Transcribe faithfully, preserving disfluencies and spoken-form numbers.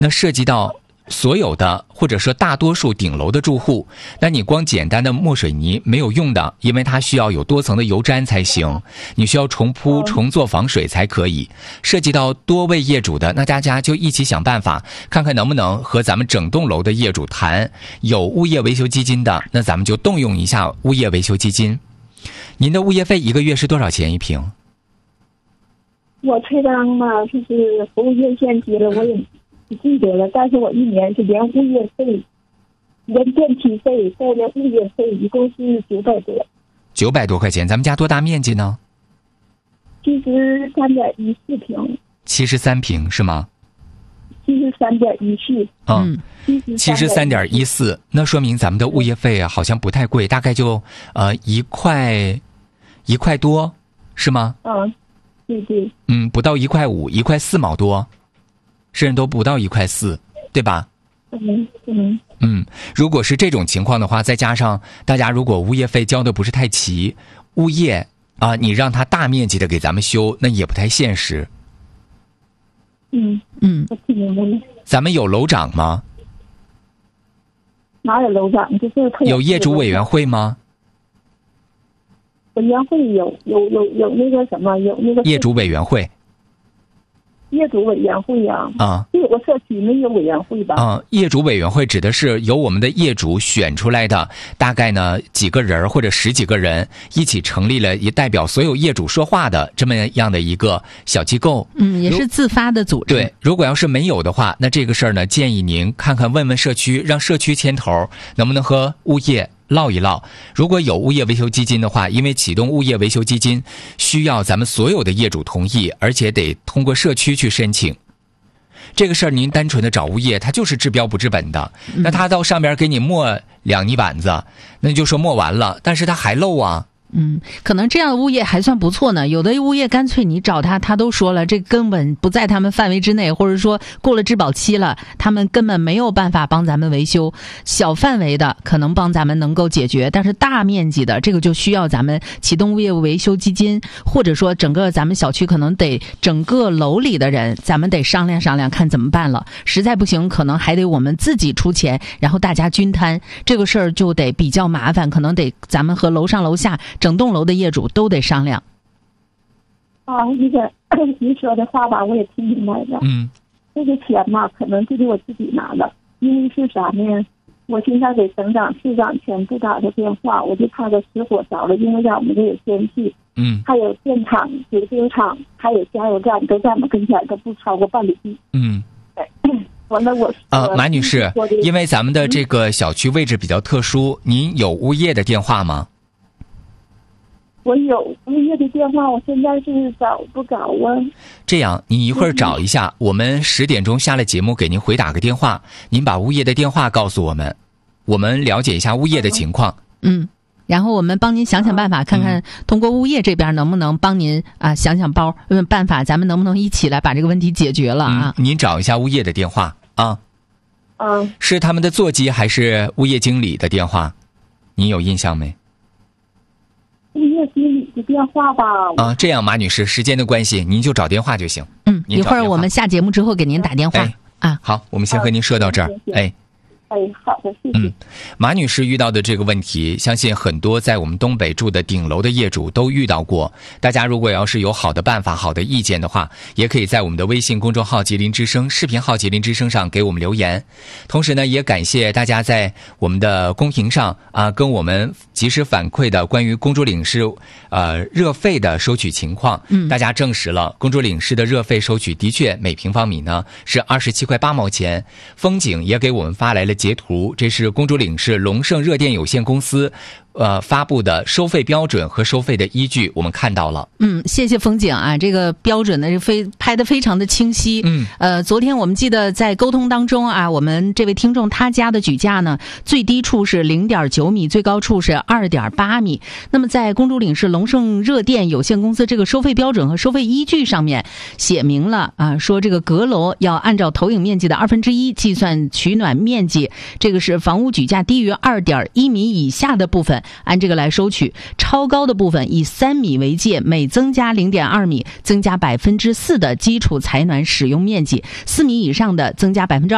那涉及到所有的或者说大多数顶楼的住户，那你光简单的墨水泥没有用的，因为它需要有多层的油毡才行，你需要重铺重做防水才可以。涉及到多位业主的，那大家就一起想办法，看看能不能和咱们整栋楼的业主谈，有物业维修基金的，那咱们就动用一下物业维修基金。您的物业费一个月是多少钱一平？ 我这张嘛，就是服务月限期了，我也不记得了，但是我一年是连物业费、连电梯费、再连物业费，一共是九百多。 九百多块钱，咱们家多大面积呢？ 七十三点一四平。 七十三平是吗？ 七十三点一四。 嗯，七十三点一四，那说明咱们的物业费啊，好像不太贵，大概就呃一块一块多，是吗？ 嗯，对对。 嗯，不到一块五，一块四毛多。甚至都不到一块四，对吧？ 嗯嗯嗯，如果是这种情况的话，再加上大家如果物业费交的不是太齐，物业啊，你让他大面积的给咱们修，那也不太现实。 嗯嗯，我听明白了。 咱们有楼长吗？ 哪有楼长？就是有业主委员会吗？ 委员会有有有有那个什么有那个业主委员会。 业主委员会啊， 啊， 有个社区没有委员会吧？ 啊，业主委员会指的是由我们的业主选出来的，大概呢几个人或者十几个人一起成立了，也代表所有业主说话的这么样的一个小机构。 嗯，也是自发的组织。 对，如果要是没有的话，那这个事儿呢，建议您看看问问社区，让社区牵头，能不能和物业唠一唠。如果有物业维修基金的话，因为启动物业维修基金需要咱们所有的业主同意，而且得通过社区去申请。这个事儿您单纯的找物业，他就是治标不治本的。那他到上边给你抹两泥板子，那就说抹完了，但是他还漏啊。 嗯，可能这样的物业还算不错呢。有的物业干脆你找他，他都说了，这根本不在他们范围之内，或者说过了质保期了，他们根本没有办法帮咱们维修。小范围的可能帮咱们能够解决，但是大面积的这个就需要咱们启动物业维修基金，或者说整个咱们小区可能得整个楼里的人，咱们得商量商量看怎么办了。实在不行，可能还得我们自己出钱，然后大家均摊，这个事儿就得比较麻烦，可能得咱们和楼上楼下整栋楼的业主都得商量。 啊，那个您说的话吧，我也听明白了。 嗯， 这个钱嘛，可能就得我自己拿了，因为是啥呢？我现在给省长、市长全部打的电话，我就怕他失火着了，因为在我们这有天气， 嗯， 还有电厂、水晶厂，还有加油站，都在我们跟前，都不超过半里地。 嗯。 完了我呃，马女士，因为咱们的这个小区位置比较特殊，您有物业的电话吗？ 我有物业的电话，我现在是找不着啊。 这样，你一会儿找一下，我们十点钟下了节目给您回打个电话，您把物业的电话告诉我们，我们了解一下物业的情况。 嗯，然后我们帮您想想办法，看看通过物业这边能不能帮您啊想想包嗯办法，咱们能不能一起来把这个问题解决了啊？ 嗯、您找一下物业的电话啊。 嗯， 是他们的座机还是物业经理的电话？您有印象没？ 物业经理的电话吧。 啊，这样，马女士，时间的关系，您就找电话就行。 嗯，一会儿我们下节目之后给您打电话、 哎、 啊。 好，我们先和您说到这儿。哎。 哎，好的，谢谢。 嗯，马女士遇到的这个问题，相信很多在我们东北住的顶楼的业主都遇到过。大家如果要是有好的办法、好的意见的话，也可以在我们的微信公众号“吉林之声”、视频号“吉林之声”上给我们留言。同时呢，也感谢大家在我们的公屏上啊，跟我们及时反馈的关于公主岭市呃热费的收取情况。嗯，大家证实了公主岭市的热费收取的确每平方米呢是二十七块八毛钱。风景也给我们发来了截图，这是公主岭市龙盛热电有限公司呃发布的收费标准和收费的依据，我们看到了。 嗯，谢谢风景啊，这个标准呢是非拍得非常的清晰。 嗯， 呃，昨天我们记得在沟通当中啊，我们这位听众他家的举价呢，最低处是 零点九米，最高处是 二点八米。那么在公主岭市龙盛热电有限公司这个收费标准和收费依据上面写明了啊，说这个阁楼要按照投影面积的二分之一计算取暖面积，这个是房屋举价低于 二点一米以下的部分按这个来收取，超高的部分以三米为界，每增加 零点二米增加百分之四的基础采暖使用面积，四米以上的增加百分之